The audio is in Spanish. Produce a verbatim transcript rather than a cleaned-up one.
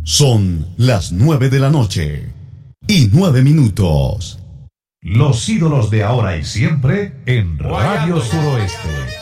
Son las nueve de la noche y nueve minutos. Los ídolos de ahora y siempre en Radio Suroeste.